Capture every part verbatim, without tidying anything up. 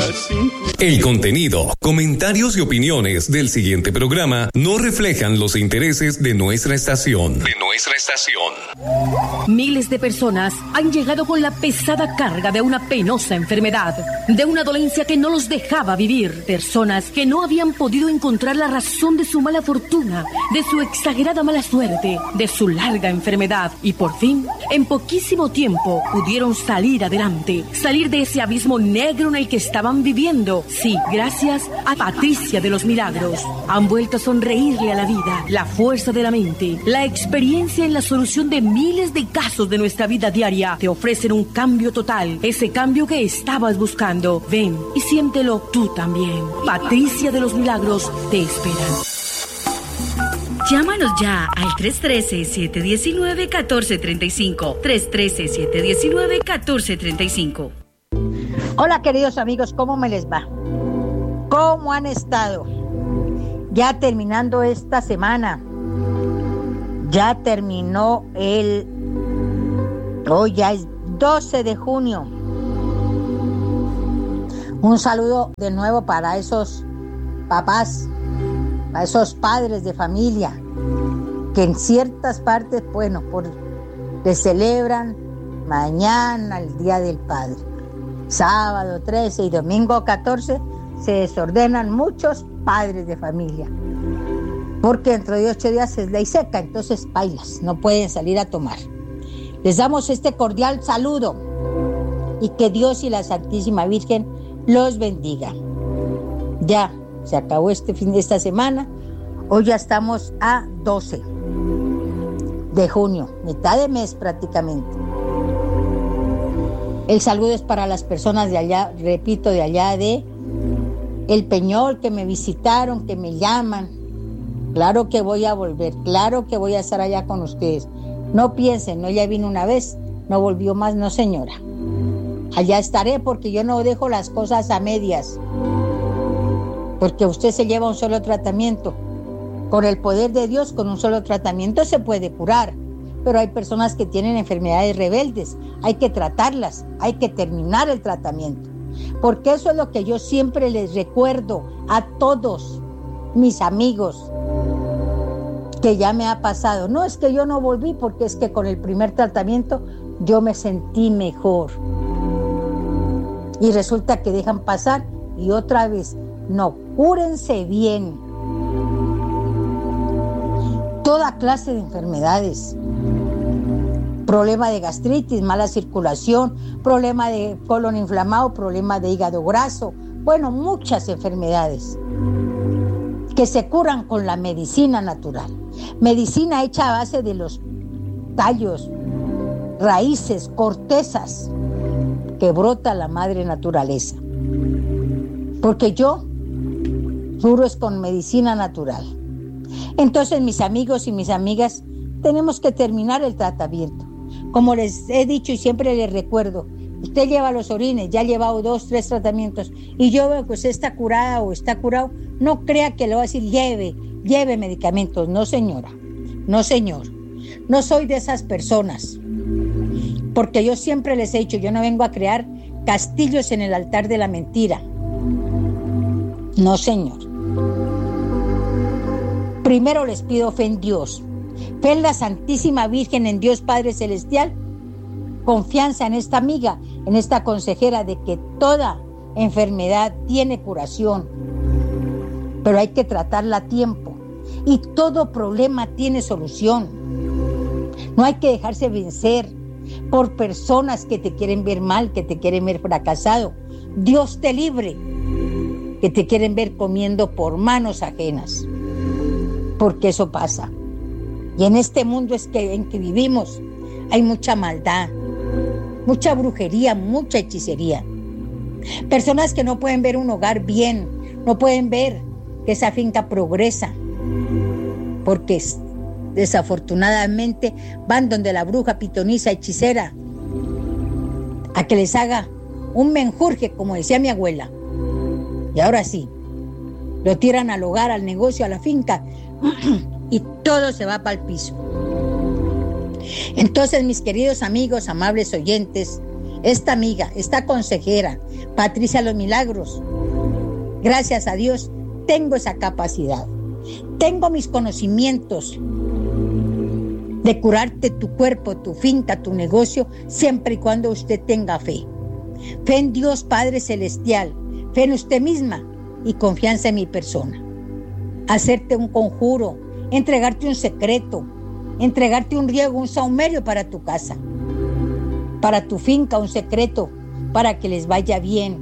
las cinco. El contenido, comentarios y opiniones del siguiente programa no reflejan los intereses de nuestra estación. De nuestra estación. Miles de personas han llegado con la pesada carga de una penosa enfermedad, de una dolencia que no los dejaba vivir. Personas que no habían podido encontrar la razón de su mala fortuna, de su exagerada mala suerte, de su larga enfermedad. Y por fin, en poquísimo tiempo, pudieron salir adelante, salir de ese abismo negro en el que estaban viviendo. Sí, gracias a Patricia de los Milagros. Han vuelto a sonreírle a la vida, la fuerza de la mente, la experiencia en la solución de miles de casos de nuestra vida diaria. Te ofrecen un cambio total, ese cambio que estabas buscando. Ven y siéntelo tú también. Patricia de los Milagros te esperan. Llámanos ya al tres uno tres, siete uno nueve, uno cuatro tres cinco. tres uno tres, siete uno nueve, uno cuatro tres cinco. Hola queridos amigos, ¿cómo me les va? ¿Cómo han estado? Ya terminando esta semana. Ya terminó el... Hoy ya es doce de junio. Un saludo de nuevo para esos papás, para esos padres de familia que en ciertas partes, bueno, por, le celebran mañana el Día del Padre. Sábado trece y domingo catorce se desordenan muchos padres de familia. Porque dentro de ocho días es ley seca, entonces bailas, no pueden salir a tomar. Les damos este cordial saludo y que Dios y la Santísima Virgen los bendiga. Ya se acabó este fin de esta semana, hoy ya estamos a doce de junio, mitad de mes prácticamente. El saludo es para las personas de allá, repito, de allá de El Peñol, que me visitaron, que me llaman. Claro que voy a volver, claro que voy a estar allá con ustedes. No piensen, no, ya vine una vez, no volvió más, no señora. Allá estaré porque yo no dejo las cosas a medias. Porque usted se lleva un solo tratamiento. Con el poder de Dios, con un solo tratamiento se puede curar. Pero hay personas que tienen enfermedades rebeldes. Hay que tratarlas, hay que terminar el tratamiento. Porque eso es lo que yo siempre les recuerdo a todos mis amigos, que ya me ha pasado. No es que yo no volví, porque es que con el primer tratamiento yo me sentí mejor. Y resulta que dejan pasar y otra vez, no, cúrense bien. Toda clase de enfermedades. Problema de gastritis, mala circulación, problema de colon inflamado, problema de hígado graso. Bueno, muchas enfermedades que se curan con la medicina natural. Medicina hecha a base de los tallos, raíces, cortezas que brota la madre naturaleza. Porque yo juro es con medicina natural. Entonces, mis amigos y mis amigas, tenemos que terminar el tratamiento. Como les he dicho y siempre les recuerdo, usted lleva los orines, ya ha llevado dos, tres tratamientos, y yo veo que usted está curada o está curado, no crea que le voy a decir, lleve, lleve medicamentos. No, señora, no, señor. No soy de esas personas, porque yo siempre les he dicho, yo no vengo a crear castillos en el altar de la mentira. No, señor. Primero les pido fe en Dios, fe en la Santísima Virgen, en Dios Padre Celestial, confianza en esta amiga, en esta consejera, de que toda enfermedad tiene curación, pero hay que tratarla a tiempo, y todo problema tiene solución. No hay que dejarse vencer por personas que te quieren ver mal, que te quieren ver fracasado. Dios te libre, que te quieren ver comiendo por manos ajenas, porque eso pasa. Y en este mundo es que, en que vivimos hay mucha maldad, mucha brujería, mucha hechicería. Personas que no pueden ver un hogar bien, no pueden ver que esa finca progresa, porque desafortunadamente van donde la bruja pitonisa hechicera a que les haga un menjurje, como decía mi abuela. Y ahora sí, lo tiran al hogar, al negocio, a la finca, y todo se va para el piso. Entonces, mis queridos amigos, amables oyentes, esta amiga, esta consejera, Patricia Los Milagros, gracias a Dios, tengo esa capacidad. Tengo mis conocimientos de curarte tu cuerpo, tu finca, tu negocio, siempre y cuando usted tenga fe. Fe en Dios Padre Celestial, fe en usted misma y confianza en mi persona. Hacerte un conjuro, entregarte un secreto, entregarte un riego, un saumerio para tu casa, para tu finca, un secreto, para que les vaya bien.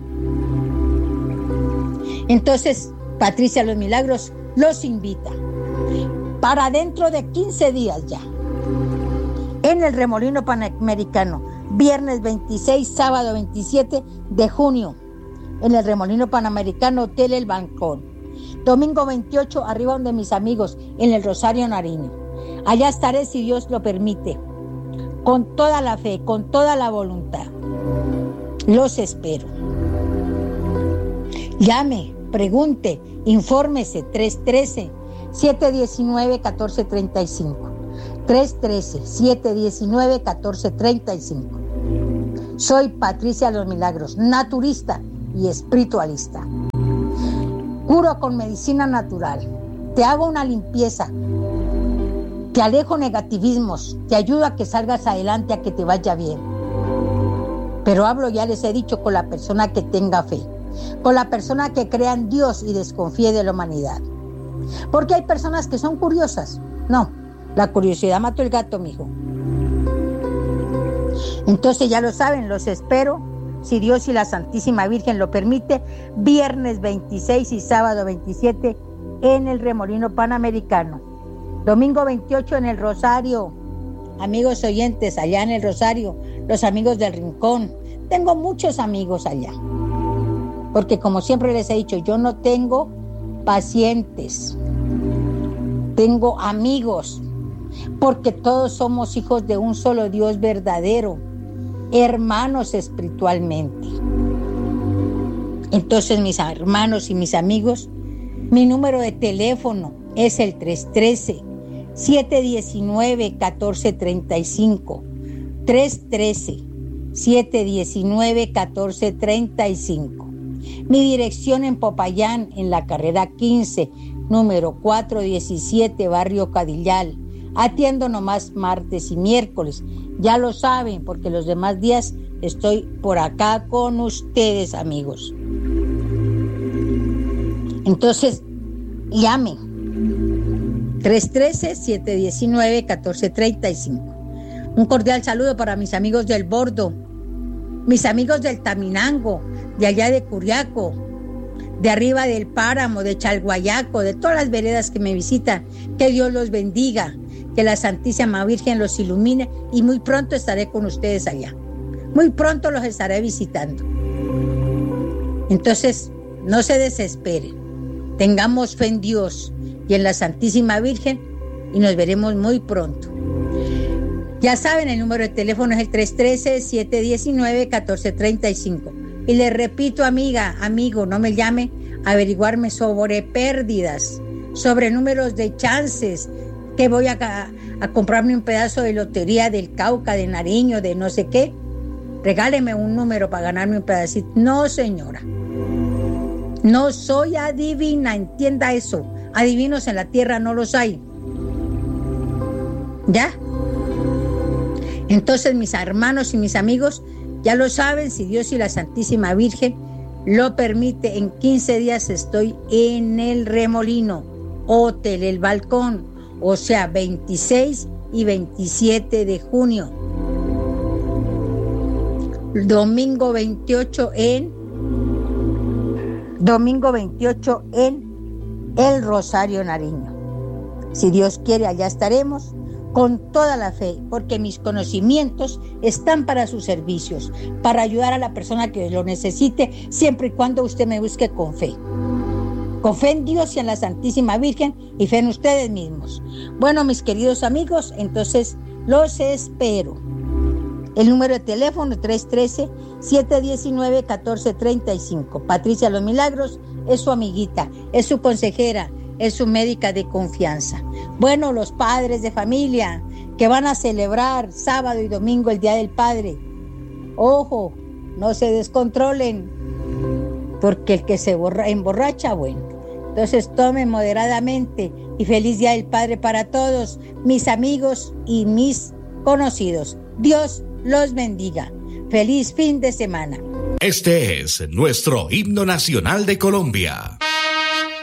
Entonces, Patricia Los Milagros los invita para dentro de quince días ya, en el Remolino Panamericano, viernes veintiséis, sábado veintisiete de junio, en el Remolino Panamericano, Hotel El Balcón. Domingo veintiocho, arriba donde mis amigos, en el Rosario Nariño. Allá estaré si Dios lo permite, con toda la fe, con toda la voluntad. Los espero. Llame, pregunte, infórmese, tres uno tres, siete uno nueve, uno cuatro tres cinco. tres uno tres, siete uno nueve, uno cuatro tres cinco. Soy Patricia Los Milagros, naturista y espiritualista. Curo con medicina natural. Te hago una limpieza. Te alejo negativismos. Te ayudo a que salgas adelante, a que te vaya bien. Pero hablo, ya les he dicho, con la persona que tenga fe. Con la persona que crea en Dios y desconfíe de la humanidad. Porque hay personas que son curiosas. No, la curiosidad mató el gato, mijo. Entonces ya lo saben, los espero, si Dios y la Santísima Virgen lo permite, viernes veintiséis y sábado veintisiete en el Remolino Panamericano. Domingo veintiocho en el Rosario. Amigos oyentes, allá en el Rosario, los amigos del Rincón. Tengo muchos amigos allá. Porque como siempre les he dicho, yo no tengo pacientes. Tengo amigos. Porque todos somos hijos de un solo Dios verdadero, hermanos espiritualmente. Entonces, mis hermanos y mis amigos, mi número de teléfono es el tres uno tres, siete uno nueve, uno cuatro tres cinco. tres uno tres, siete uno nueve, uno cuatro tres cinco. Mi dirección en Popayán, en la carrera quince, número cuatrocientos diecisiete, barrio Cadillal. Atiendo nomás martes y miércoles. Ya lo saben, porque los demás días estoy por acá con ustedes, amigos. Entonces, llame. tres uno tres, siete uno nueve, uno cuatro tres cinco. Un cordial saludo para mis amigos del Bordo, mis amigos del Taminango, de allá de Curiaco, de arriba del Páramo, de Chalguayaco, de todas las veredas que me visitan. Que Dios los bendiga, que la Santísima Virgen los ilumine y muy pronto estaré con ustedes allá. Muy pronto los estaré visitando. Entonces, no se desesperen. Tengamos fe en Dios y en la Santísima Virgen y nos veremos muy pronto. Ya saben, el número de teléfono es el tres uno tres, siete uno nueve, uno cuatro tres cinco. Y les repito, amiga, amigo, no me llame a averiguarme sobre pérdidas, sobre números de chances, que voy a, a comprarme un pedazo de lotería del Cauca, de Nariño, de no sé qué. Regáleme un número para ganarme un pedacito. No, señora. No soy adivina, entienda eso. Adivinos en la tierra no los hay. ¿Ya? Entonces, mis hermanos y mis amigos, ya lo saben, si Dios y la Santísima Virgen lo permite, en quince días estoy en el Remolino, Hotel El Balcón, o sea, veintiséis y veintisiete de junio. Domingo veintiocho en Domingo veintiocho en el Rosario Nariño. Si Dios quiere, allá estaremos con toda la fe, porque mis conocimientos están para sus servicios, para ayudar a la persona que lo necesite, siempre y cuando usted me busque con fe. Con fe en Dios y en la Santísima Virgen y fe en ustedes mismos. Bueno, mis queridos amigos, entonces los espero. El número de teléfono tres uno tres, siete uno nueve, uno cuatro tres cinco. Patricia Los Milagros es su amiguita, es su consejera, es su médica de confianza. Bueno, los padres de familia que van a celebrar sábado y domingo el Día del Padre, Ojo, no se descontrolen, porque el que se borra, emborracha, bueno. Entonces tomen moderadamente y feliz Día del Padre para todos, mis amigos y mis conocidos. Dios los bendiga. Feliz fin de semana. Este es nuestro himno nacional de Colombia.